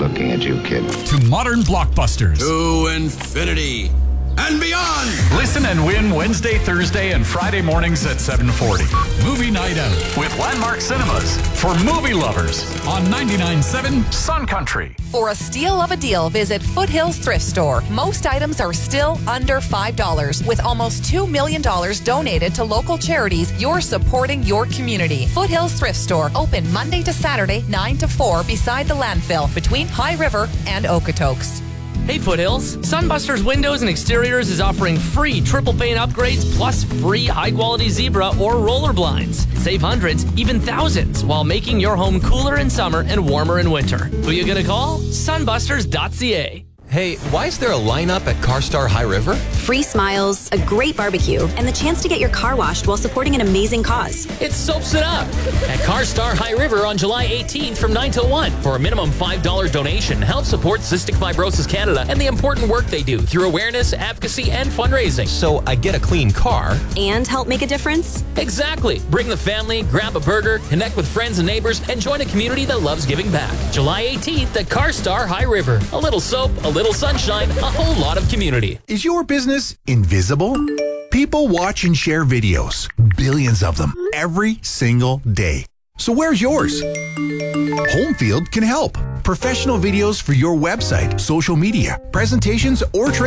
looking at you, kid. To modern blockbusters. To infinity and beyond. Listen and win Wednesday, Thursday, and Friday mornings at 7:40. Movie Night Out with Landmark Cinemas for movie lovers on 99.7 Sun Country. For a steal of a deal, visit Foothills Thrift Store. Most items are still under $5. With almost $2 million donated to local charities, you're supporting your community. Foothills Thrift Store, open Monday to Saturday, 9 to 4, beside the landfill, between High River and Okotoks. Hey Foothills, Sunbusters Windows and Exteriors is offering free triple pane upgrades plus free high-quality zebra or roller blinds. Save hundreds, even thousands, while making your home cooler in summer and warmer in winter. Who you gonna call? Sunbusters.ca. Hey, why is there a lineup at CarStar High River? Free smiles, a great barbecue, and the chance to get your car washed while supporting an amazing cause. It soaps it up at CarStar High River on July 18th from 9 till 1. For a minimum $5 donation, help support Cystic Fibrosis Canada and the important work they do through awareness, advocacy, and fundraising. So I get a clean car. And help make a difference? Exactly. Bring the family, grab a burger, connect with friends and neighbors, and join a community that loves giving back. July 18th at CarStar High River. A little soap, a little sunshine, a whole lot of community. Is your business invisible? People watch and share videos, billions of them, every single day. So where's yours? Homefield can help. Professional videos for your website, social media, presentations, or training.